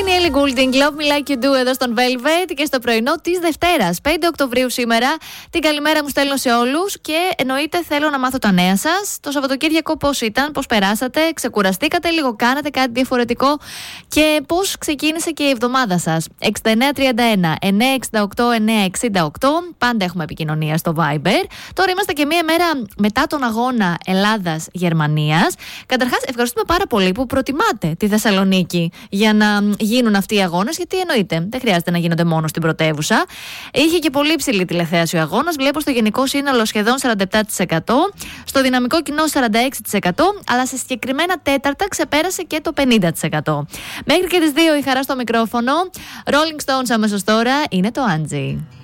Είναι η Ellie Goulding, Love Me Like You Do εδώ στον Velvet και στο πρωινό της Δευτέρας, 5 Οκτωβρίου σήμερα. Την καλημέρα μου στέλνω σε όλους και εννοείται θέλω να μάθω τα νέα σας. Το Σαββατοκύριακο πώς ήταν, πώς περάσατε, ξεκουραστήκατε λίγο, κάνατε κάτι διαφορετικό και πώς ξεκίνησε και η εβδομάδα σας. 6931 968 968, πάντα έχουμε επικοινωνία στο Viber. Τώρα είμαστε και μία μέρα μετά τον αγώνα Ελλάδας-Γερμανίας. Καταρχάς, ευχαριστούμε πάρα πολύ που προτιμάτε τη Θεσσαλονίκη για να γίνουν αυτοί οι αγώνες, γιατί εννοείται δεν χρειάζεται να γίνονται μόνο στην πρωτεύουσα. Είχε και πολύ ψηλή τηλεθέαση ο αγώνας. Βλέπω στο γενικό σύνολο σχεδόν 47%, στο δυναμικό κοινό 46%, αλλά σε συγκεκριμένα τέταρτα ξεπέρασε και το 50%. Μέχρι και τις 2 η χαρά στο μικρόφωνο. Rolling Stones αμέσως τώρα, είναι το Angie.